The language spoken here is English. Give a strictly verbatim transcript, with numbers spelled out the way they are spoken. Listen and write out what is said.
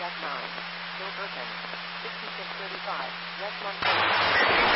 Jack nine. Still Burton. sixty-six thirty-five. West one forty.